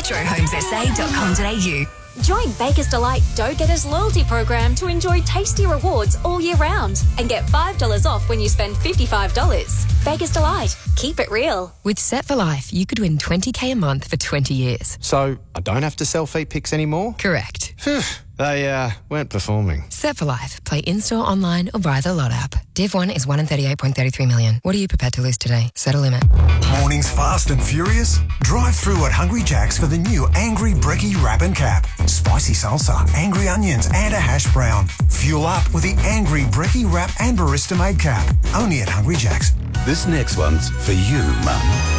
metrohomesa.com.au. Join Baker's Delight Dough Getters loyalty program to enjoy tasty rewards all year round and get $5 off when you spend $55. Baker's Delight. Keep it real. With Set for Life, you could win $20,000 a month for 20 years. So I don't have to sell feet pics anymore? Correct. Phew, they weren't performing. Set for Life. Play in-store, online or via the Lot app. Div 1 is 1 in 38.33 million. What are you prepared to lose today? Set a limit. Mornings fast and furious? Drive through at Hungry Jack's for the new Angry Brekkie Wrap and Cap. Spicy salsa, angry onions and a hash brown. Fuel up with the Angry Brekkie Wrap and Barista Made Cap. Only at Hungry Jack's. This next one's for you, Mum.